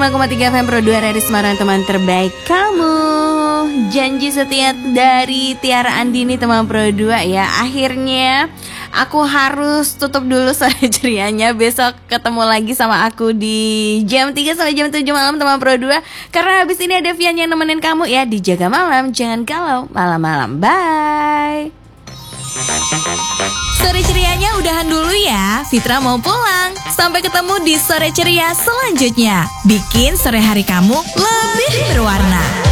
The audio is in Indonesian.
95,3 FM Pro 2 Radio Semarang, teman terbaik kamu. Janji setia dari Tiara Andini, teman Pro 2 ya. Akhirnya aku harus tutup dulu sore cerianya. Besok ketemu lagi sama aku di jam 3 sampai jam 7 malam, teman Pro 2. Karena habis ini ada Vian yang nemenin kamu ya di Jaga Malam. Jangan galau malam-malam. Bye. Sore cerianya udahan dulu ya. Fitra mau pulang. Sampai ketemu di sore ceria selanjutnya. Bikin sore hari kamu lebih berwarna.